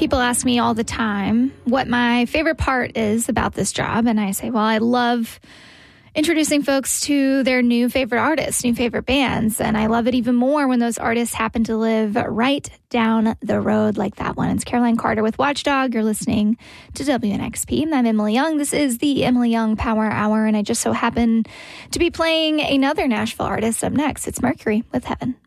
People ask me all the time what my favorite part is about this job. And I say, well, I love introducing folks to their new favorite artists, new favorite bands. And I love it even more when those artists happen to live right down the road like that one. It's Caroline Carter with Watchdog. You're listening to WNXP. I'm Emily Young. This is the Emily Young Power Hour. And I just so happen to be playing another Nashville artist up next. It's Mercury with Heaven.